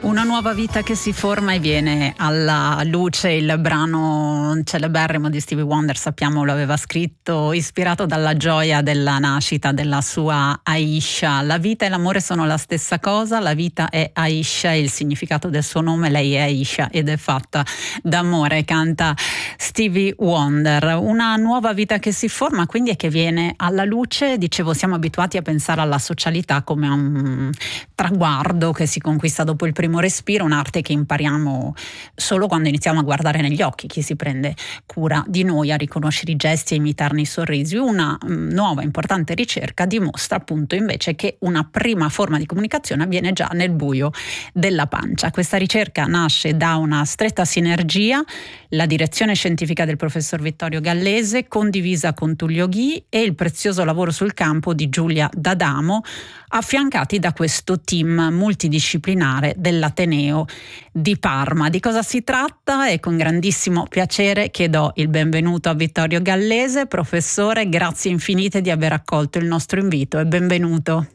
Una nuova vita che si forma e viene alla luce. Il brano celeberrimo di Stevie Wonder, sappiamo, lo aveva scritto ispirato dalla gioia della nascita della sua Aisha. La vita e l'amore sono la stessa cosa, la vita è Aisha, il significato del suo nome, lei è Aisha ed è fatta d'amore, canta Stevie Wonder. Una nuova vita che si forma quindi e che viene alla luce. Dicevo, siamo abituati a pensare alla socialità come a un traguardo che si conquista dopo il primo respiro, un'arte che impariamo solo quando iniziamo a guardare negli occhi chi si prende cura di noi, a riconoscere i gesti e imitarne i sorrisi. Una nuova importante ricerca dimostra appunto invece che una prima forma di comunicazione avviene già nel buio della pancia. Questa ricerca nasce da una stretta sinergia, la direzione scientifica del professor Vittorio Gallese, condivisa con Tullio Ghi, e il prezioso lavoro sul campo di Giulia D'Adamo, affiancati da questo team multidisciplinare dell'Ateneo di Parma. Di cosa si tratta? E con grandissimo piacere chiedo il benvenuto a Vittorio Gallese. Professore, grazie infinite di aver accolto il nostro invito e benvenuto.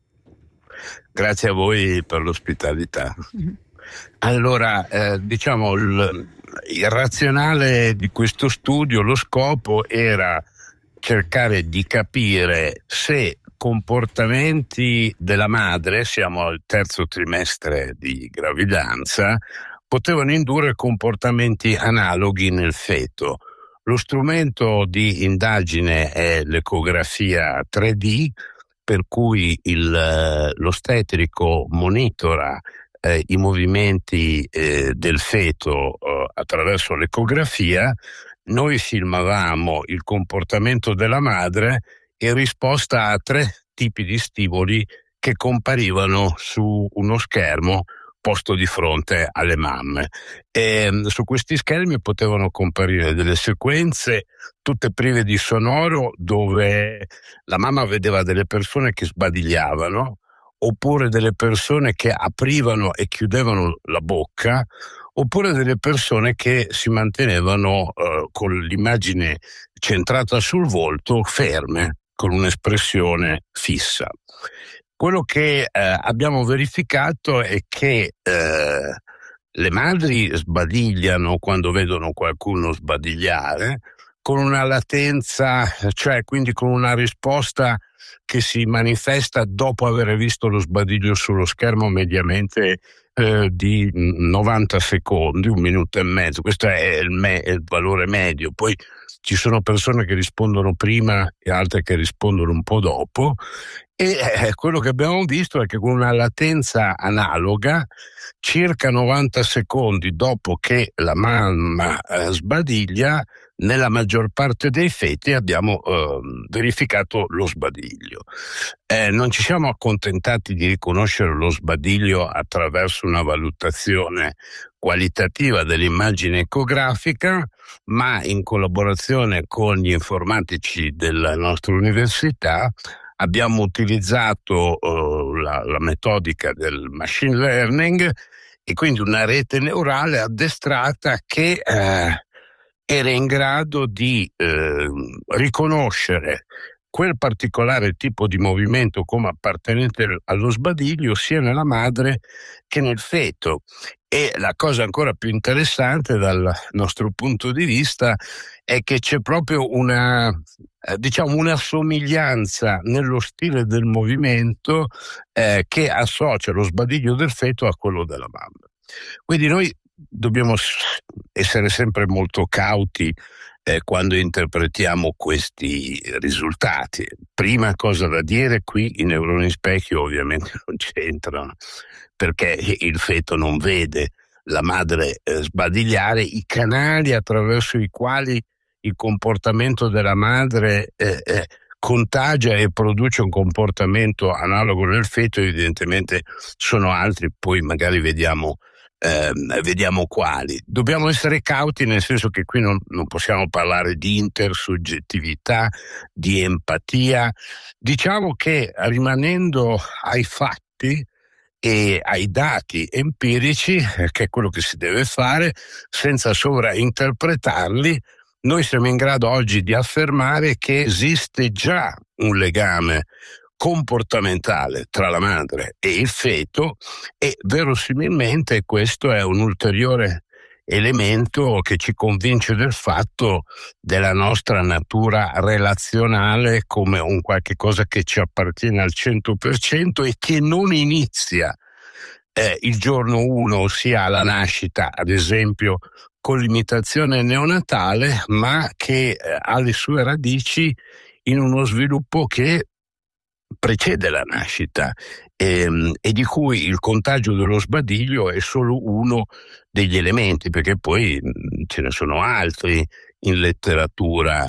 Grazie a voi per l'ospitalità. Allora, diciamo, il razionale di questo studio, lo scopo era cercare di capire se comportamenti della madre, siamo al terzo trimestre di gravidanza, potevano indurre comportamenti analoghi nel feto. Lo strumento di indagine è l'ecografia 3D, per cui l'ostetrico monitora i movimenti del feto attraverso l'ecografia. Noi filmavamo il comportamento della madre in risposta a 3 tipi di stimoli che comparivano su uno schermo posto di fronte alle mamme. E su questi schermi potevano comparire delle sequenze tutte prive di sonoro, dove la mamma vedeva delle persone che sbadigliavano, oppure delle persone che aprivano e chiudevano la bocca, oppure delle persone che si mantenevano con l'immagine centrata sul volto, ferme, con un'espressione fissa. Quello che abbiamo verificato è che le madri sbadigliano quando vedono qualcuno sbadigliare, con una latenza, cioè quindi con una risposta che si manifesta dopo aver visto lo sbadiglio sullo schermo mediamente di 90 secondi, 1 minuto e mezzo. Questo è il valore medio. Poi ci sono persone che rispondono prima e altre che rispondono un po' dopo, e quello che abbiamo visto è che con una latenza analoga, circa 90 secondi dopo che la mamma sbadiglia, nella maggior parte dei feti abbiamo verificato lo sbadiglio. Non ci siamo accontentati di riconoscere lo sbadiglio attraverso una valutazione qualitativa dell'immagine ecografica, ma in collaborazione con gli informatici della nostra università abbiamo utilizzato la metodica del machine learning, e quindi una rete neurale addestrata che era in grado di riconoscere quel particolare tipo di movimento come appartenente allo sbadiglio sia nella madre che nel feto. E la cosa ancora più interessante dal nostro punto di vista è che c'è proprio una somiglianza nello stile del movimento che associa lo sbadiglio del feto a quello della mamma. Quindi noi dobbiamo essere sempre molto cauti quando interpretiamo questi risultati. Prima cosa da dire: qui i neuroni specchio ovviamente non c'entrano, perché il feto non vede la madre sbadigliare. I canali attraverso i quali il comportamento della madre contagia e produce un comportamento analogo nel feto evidentemente sono altri, poi magari vediamo quali. Dobbiamo essere cauti, nel senso che qui non possiamo parlare di intersoggettività, di empatia. Diciamo che, rimanendo ai fatti e ai dati empirici, che è quello che si deve fare, senza sovrainterpretarli, noi siamo in grado oggi di affermare che esiste già un legame comportamentale tra la madre e il feto, e verosimilmente questo è un ulteriore elemento che ci convince del fatto della nostra natura relazionale come un qualche cosa che ci appartiene al 100% e che non inizia il giorno 1, ossia alla nascita, ad esempio con l'imitazione neonatale, ma che ha le sue radici in uno sviluppo che precede la nascita e di cui il contagio dello sbadiglio è solo uno degli elementi, perché poi ce ne sono altri in letteratura.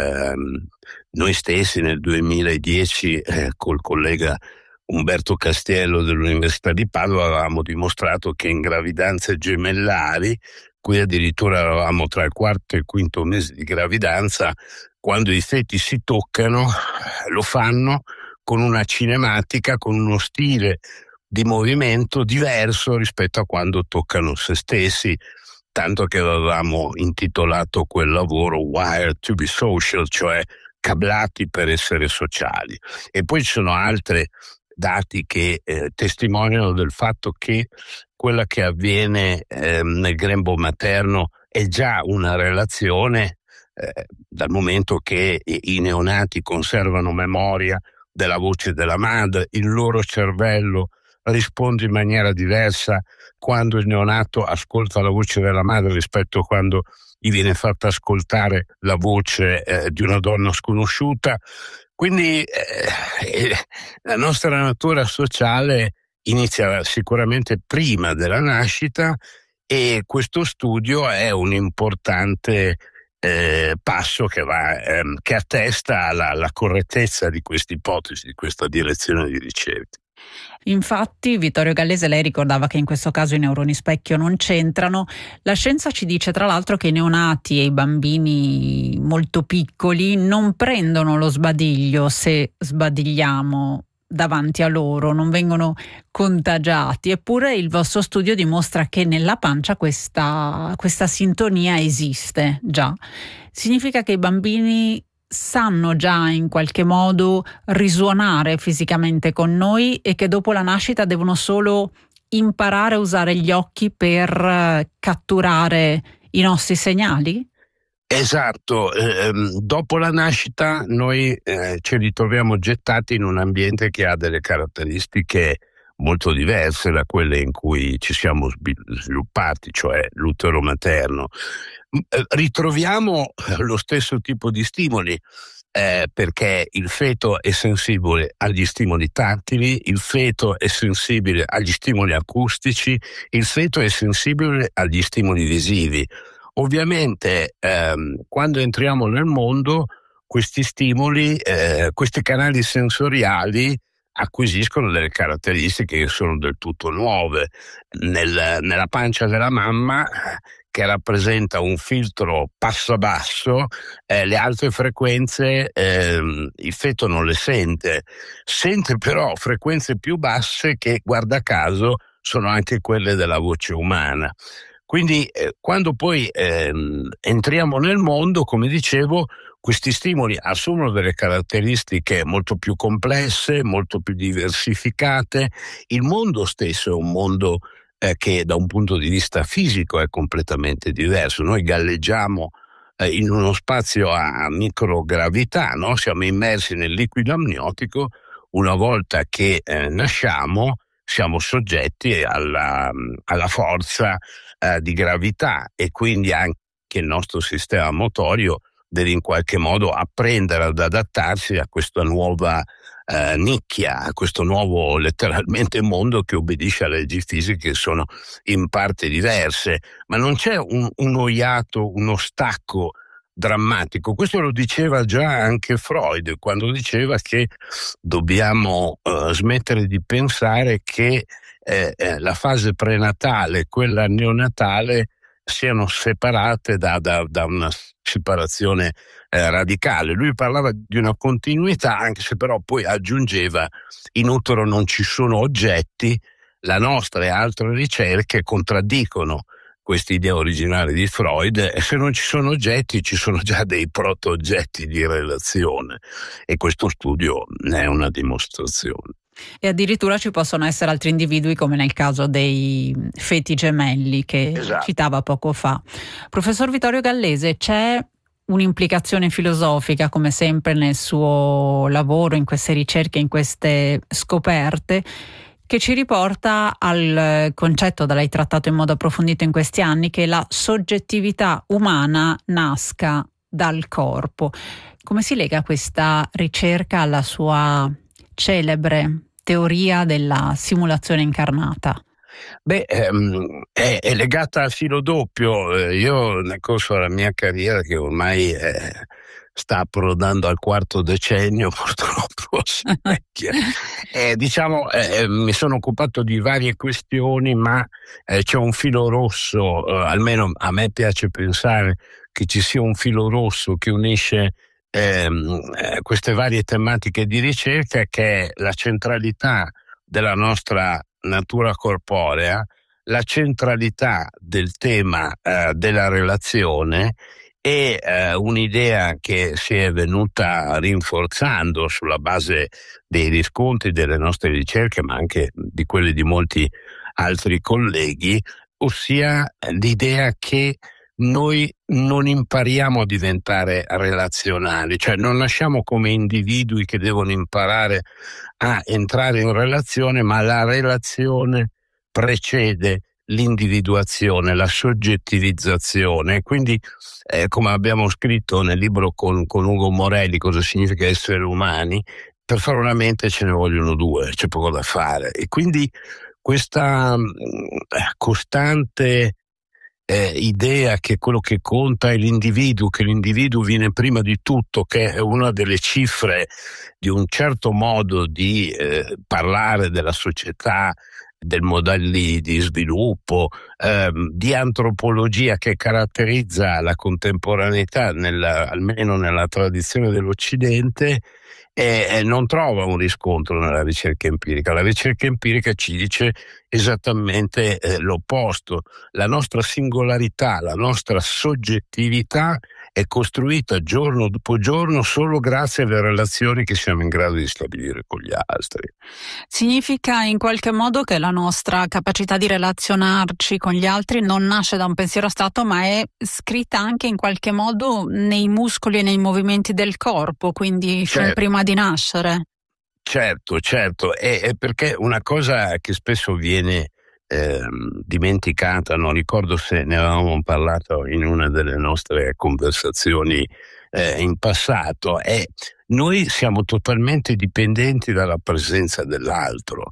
Noi stessi nel 2010 col collega Umberto Castiello dell'Università di Padova avevamo dimostrato che in gravidanze gemellari, qui addirittura eravamo tra il quarto e il quinto mese di gravidanza, quando i feti si toccano lo fanno con una cinematica, con uno stile di movimento diverso rispetto a quando toccano se stessi, tanto che avevamo intitolato quel lavoro Wired to be Social, cioè cablati per essere sociali. E poi ci sono altri dati che testimoniano del fatto che quella che avviene nel grembo materno è già una relazione, dal momento che i neonati conservano memoria della voce della madre, il loro cervello risponde in maniera diversa quando il neonato ascolta la voce della madre rispetto a quando gli viene fatta ascoltare la voce di una donna sconosciuta. Quindi la nostra natura sociale inizia sicuramente prima della nascita, e questo studio è un importante passo che attesta la correttezza di questa ipotesi, di questa direzione di ricerca. Infatti, Vittorio Gallese, lei ricordava che in questo caso i neuroni specchio non c'entrano. La scienza ci dice tra l'altro che i neonati e i bambini molto piccoli non prendono lo sbadiglio se sbadigliamo davanti a loro, non vengono contagiati, eppure il vostro studio dimostra che nella pancia questa sintonia esiste già. Significa che i bambini sanno già in qualche modo risuonare fisicamente con noi e che dopo la nascita devono solo imparare a usare gli occhi per catturare i nostri segnali? Esatto, dopo la nascita noi ci ritroviamo gettati in un ambiente che ha delle caratteristiche molto diverse da quelle in cui ci siamo sviluppati, cioè l'utero materno. Ritroviamo lo stesso tipo di stimoli, perché il feto è sensibile agli stimoli tattili, il feto è sensibile agli stimoli acustici, il feto è sensibile agli stimoli visivi. Ovviamente quando entriamo nel mondo questi stimoli, questi canali sensoriali acquisiscono delle caratteristiche che sono del tutto nuove. Nella pancia della mamma, che rappresenta un filtro passo-basso, le altre frequenze il feto non le sente però frequenze più basse che, guarda caso, sono anche quelle della voce umana. Quindi quando poi entriamo nel mondo, come dicevo, questi stimoli assumono delle caratteristiche molto più complesse, molto più diversificate. Il mondo stesso è un mondo che da un punto di vista fisico è completamente diverso. Noi galleggiamo in uno spazio a microgravità, no? Siamo immersi nel liquido amniotico. Una volta che nasciamo siamo soggetti alla forza di gravità, e quindi anche il nostro sistema motorio deve in qualche modo apprendere ad adattarsi a questa nuova nicchia, a questo nuovo letteralmente mondo che obbedisce alle leggi fisiche che sono in parte diverse, ma non c'è uno iato, uno stacco drammatico. Questo lo diceva già anche Freud, quando diceva che dobbiamo smettere di pensare che la fase prenatale e quella neonatale siano separate da una separazione radicale. Lui parlava di una continuità, anche se però poi aggiungeva: in utero non ci sono oggetti. La nostra e altre ricerche contraddicono questa idea originale di Freud, e se non ci sono oggetti ci sono già dei proto-oggetti di relazione, e questo studio ne è una dimostrazione. E addirittura ci possono essere altri individui, come nel caso dei feti gemelli che citava poco fa. Professor Vittorio Gallese, c'è un'implicazione filosofica, come sempre nel suo lavoro, in queste ricerche, in queste scoperte, che ci riporta al concetto da lei trattato in modo approfondito in questi anni, che la soggettività umana nasca dal corpo. Come si lega questa ricerca alla sua celebre teoria della simulazione incarnata? È legata a filo doppio. Io nel corso della mia carriera, che ormai sta approdando al quarto decennio, purtroppo mi sono occupato di varie questioni, ma c'è un filo rosso, almeno a me piace pensare che ci sia un filo rosso che unisce queste varie tematiche di ricerca, che è la centralità della nostra natura corporea, la centralità del tema della relazione, e un'idea che si è venuta rinforzando sulla base dei riscontri delle nostre ricerche, ma anche di quelle di molti altri colleghi, ossia l'idea che noi non impariamo a diventare relazionali, cioè non nasciamo come individui che devono imparare a entrare in relazione, ma la relazione precede l'individuazione, la soggettivizzazione. Quindi, come abbiamo scritto nel libro con Ugo Morelli, Cosa significa essere umani, per fare una mente ce ne vogliono due, c'è poco da fare. E quindi questa costante idea che quello che conta è l'individuo, che l'individuo viene prima di tutto, che è una delle cifre di un certo modo di parlare della società, del modelli di sviluppo, di antropologia che caratterizza la contemporaneità, almeno nella tradizione dell'Occidente, e non trova un riscontro nella ricerca empirica. La ricerca empirica ci dice esattamente l'opposto. La nostra singolarità, la nostra soggettività è costruita giorno dopo giorno solo grazie alle relazioni che siamo in grado di stabilire con gli altri. Significa in qualche modo che la nostra capacità di relazionarci con gli altri non nasce da un pensiero astratto, ma è scritta anche in qualche modo nei muscoli e nei movimenti del corpo, quindi fin prima di nascere. Certo, è perché una cosa che spesso viene dimenticata, non ricordo se ne avevamo parlato in una delle nostre conversazioni in passato, è noi siamo totalmente dipendenti dalla presenza dell'altro.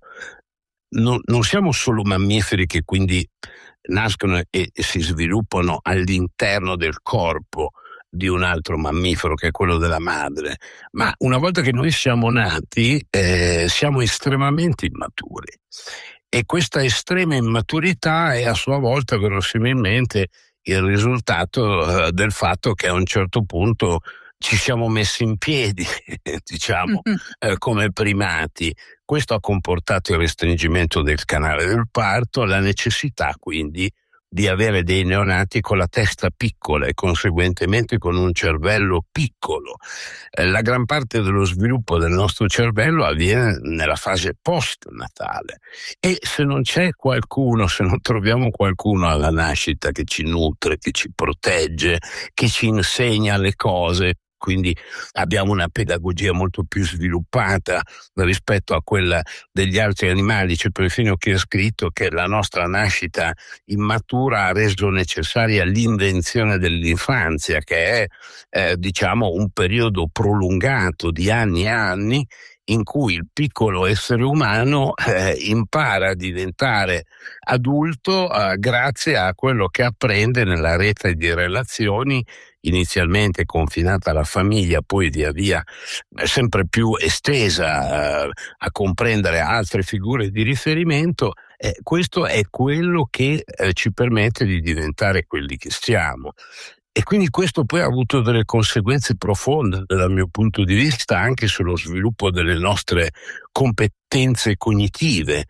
Non siamo solo mammiferi che quindi nascono e si sviluppano all'interno del corpo di un altro mammifero, che è quello della madre, ma una volta che noi siamo nati siamo estremamente immaturi, e questa estrema immaturità è a sua volta verosimilmente il risultato del fatto che a un certo punto ci siamo messi in piedi, diciamo, come primati. Questo ha comportato il restringimento del canale del parto, la necessità quindi di avere dei neonati con la testa piccola e conseguentemente con un cervello piccolo. La gran parte dello sviluppo del nostro cervello avviene nella fase post-natale, e se non c'è qualcuno, se non troviamo qualcuno alla nascita che ci nutre, che ci protegge, che ci insegna le cose, quindi abbiamo una pedagogia molto più sviluppata rispetto a quella degli altri animali. C'è perfino chi ha scritto che la nostra nascita immatura ha reso necessaria l'invenzione dell'infanzia, che è diciamo un periodo prolungato di anni e anni in cui il piccolo essere umano impara a diventare adulto grazie a quello che apprende nella rete di relazioni, inizialmente confinata alla famiglia, poi via via sempre più estesa a comprendere altre figure di riferimento. Questo è quello che ci permette di diventare quelli che siamo. E quindi questo poi ha avuto delle conseguenze profonde dal mio punto di vista anche sullo sviluppo delle nostre competenze cognitive.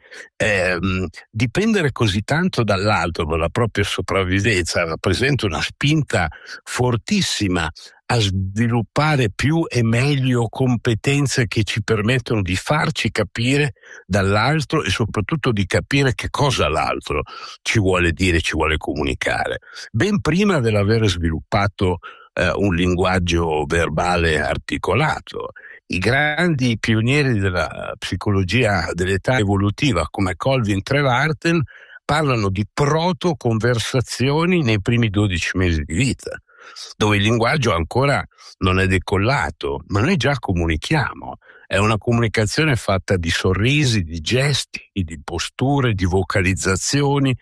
Dipendere così tanto dall'altro per la propria sopravvivenza rappresenta una spinta fortissima a sviluppare più e meglio competenze che ci permettono di farci capire dall'altro e soprattutto di capire che cosa l'altro ci vuole dire, ci vuole comunicare. Ben prima dell'aver sviluppato un linguaggio verbale articolato. I grandi pionieri della psicologia dell'età evolutiva come Colvin Trevarten parlano di proto-conversazioni nei primi 12 mesi di vita, dove il linguaggio ancora non è decollato, ma noi già comunichiamo. È una comunicazione fatta di sorrisi, di gesti, di posture, di vocalizzazioni.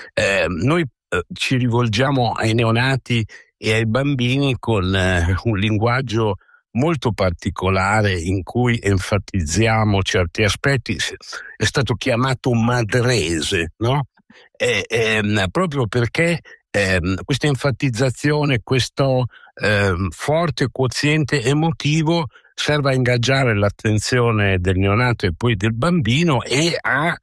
Noi ci rivolgiamo ai neonati e ai bambini con un linguaggio molto particolare in cui enfatizziamo certi aspetti. È stato chiamato madrese, no? Proprio perché questa enfatizzazine, questo forte quoziente emotivo serve a ingaggiare l'attenzione del neonato e poi del bambino e a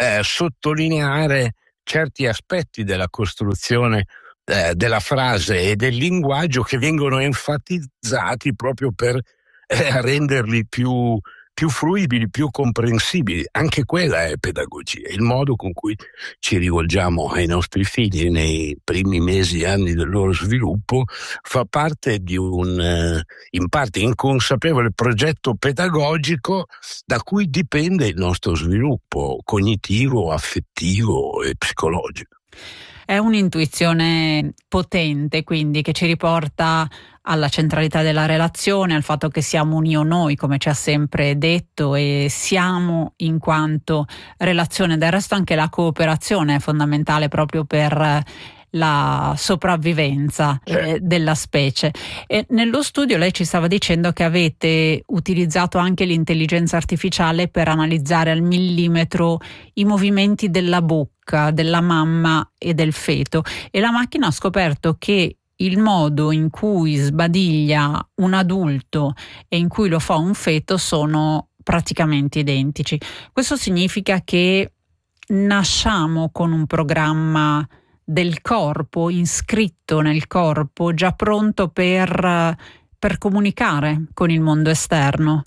sottolineare certi aspetti della costruzione della frase e del linguaggio che vengono enfatizzati proprio per renderli più fruibili, più comprensibili. Anche quella è pedagogia, il modo con cui ci rivolgiamo ai nostri figli nei primi mesi e anni del loro sviluppo fa parte di un in parte inconsapevole progetto pedagogico da cui dipende il nostro sviluppo cognitivo, affettivo e psicologico. È un'intuizione potente, quindi, che ci riporta alla centralità della relazione, al fatto che siamo un io noi, come ci ha sempre detto, e siamo in quanto relazione. Del resto anche la cooperazione è fondamentale proprio per la sopravvivenza della specie. E nello studio lei ci stava dicendo che avete utilizzato anche l'intelligenza artificiale per analizzare al millimetro i movimenti della bocca della mamma e del feto, e la macchina ha scoperto che il modo in cui sbadiglia un adulto e in cui lo fa un feto sono praticamente identici. Questo significa che nasciamo con un programma del corpo, iscritto nel corpo, già pronto per comunicare con il mondo esterno.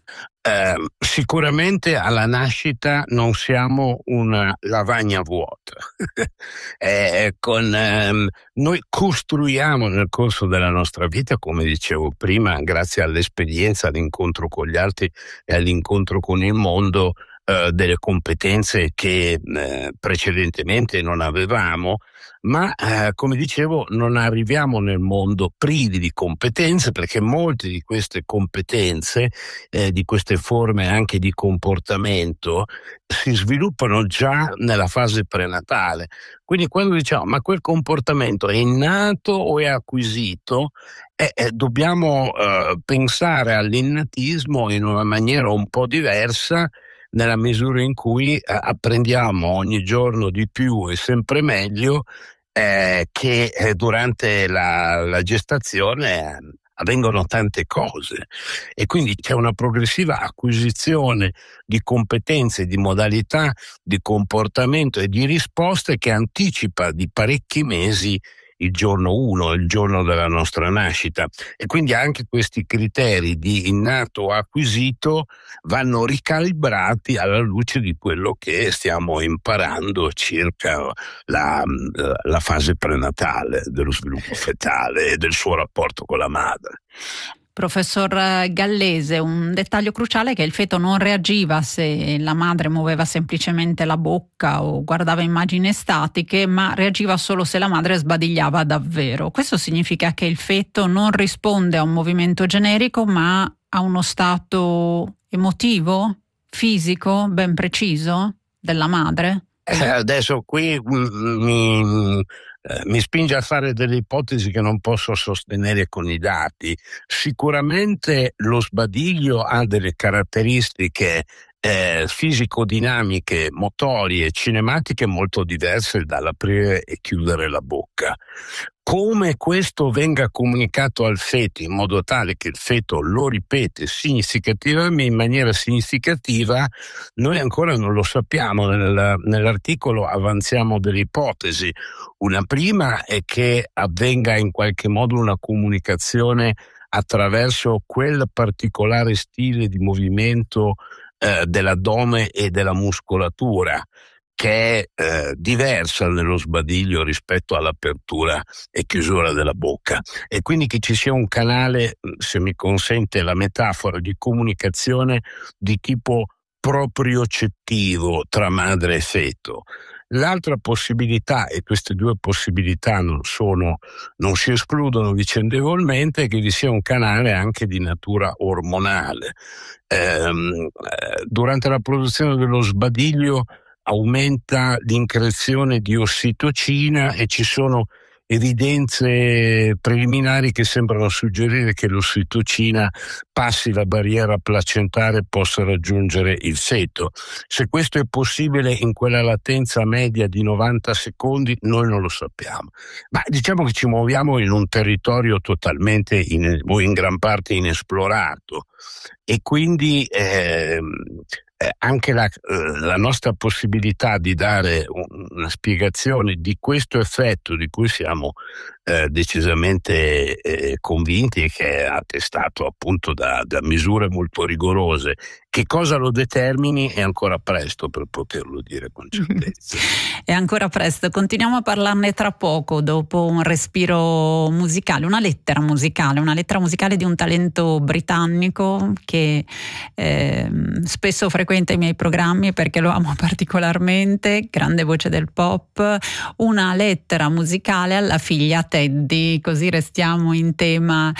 Sicuramente alla nascita non siamo una lavagna vuota. Noi costruiamo nel corso della nostra vita, come dicevo prima, grazie all'esperienza, all'incontro con gli altri e all'incontro con il mondo, delle competenze che precedentemente non avevamo, ma come dicevo non arriviamo nel mondo privi di competenze, perché molte di queste competenze, di queste forme anche di comportamento, si sviluppano già nella fase prenatale. Quindi quando diciamo ma quel comportamento è innato o è acquisito, dobbiamo pensare all'innatismo in una maniera un po' diversa, nella misura in cui apprendiamo ogni giorno di più e sempre meglio che durante la gestazione avvengono tante cose, e quindi c'è una progressiva acquisizione di competenze, di modalità di comportamento e di risposte che anticipa di parecchi mesi il giorno 1, il giorno della nostra nascita, e quindi anche questi criteri di innato o acquisito vanno ricalibrati alla luce di quello che stiamo imparando circa la fase prenatale dello sviluppo fetale e del suo rapporto con la madre. Professor Gallese, un dettaglio cruciale è che il feto non reagiva se la madre muoveva semplicemente la bocca o guardava immagini statiche, ma reagiva solo se la madre sbadigliava davvero. Questo significa che il feto non risponde a un movimento generico, ma a uno stato emotivo, fisico, ben preciso della madre? Adesso qui mi spinge a fare delle ipotesi che non posso sostenere con i dati. Sicuramente lo sbadiglio ha delle caratteristiche fisico-dinamiche, motorie, cinematiche molto diverse dall'aprire e chiudere la bocca. come questo venga comunicato al feto in modo tale che il feto lo ripete in maniera significativa, noi ancora non lo sappiamo. Nell'articolo avanziamo delle ipotesi. Una prima è che avvenga in qualche modo una comunicazione attraverso quel particolare stile di movimento dell'addome e della muscolatura, che è diversa nello sbadiglio rispetto all'apertura e chiusura della bocca, e quindi che ci sia un canale, se mi consente la metafora, di comunicazione di tipo propriocettivo tra madre e feto. L'altra possibilità, e queste due possibilità non si escludono vicendevolmente, è che vi sia un canale anche di natura ormonale. Durante la produzione dello sbadiglio aumenta l'increzione di ossitocina e ci sono evidenze preliminari che sembrano suggerire che l'ossitocina passi la barriera placentare e possa raggiungere il feto. Se questo è possibile in quella latenza media di 90 secondi, noi non lo sappiamo. Ma diciamo che ci muoviamo in un territorio totalmente o in gran parte inesplorato, e quindi anche la nostra possibilità di dare una spiegazione di questo effetto di cui siamo decisamente convinti, e che è attestato appunto da misure molto rigorose, che cosa lo determini è ancora presto per poterlo dire con certezza. È ancora presto, continuiamo a parlarne tra poco, dopo un respiro musicale, una lettera musicale di un talento britannico che spesso frequenta i miei programmi perché lo amo particolarmente, grande voce del pop, una lettera musicale alla figlia Teddy, così restiamo in tema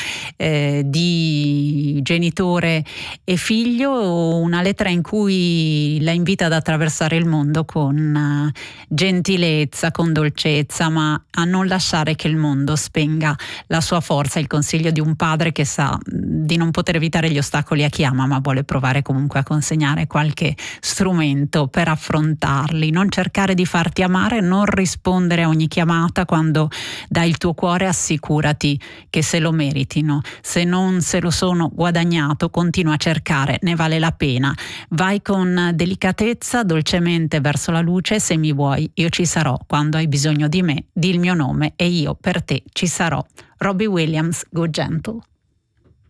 di genitore e figlio, una lettera in cui la invita ad attraversare il mondo con gentilezza, con dolcezza, ma a non lasciare che il mondo spenga la sua forza. Il consiglio di un padre che sa di non poter evitare gli ostacoli a chi ama, ma vuole provare comunque a consegnare qualche strumento per affrontarli. Non cercare di farti amare, non rispondere a ogni chiamata. Quando dai il tuo cuore, assicurati che se lo meritino. Se non se lo sono guadagnato, continua a cercare, ne vale la pena. Vai con delicatezza, dolcemente verso la luce. Se mi vuoi, io ci sarò. Quando hai bisogno di me, di il mio nome e io per te ci sarò. Robbie Williams, Go Gentle.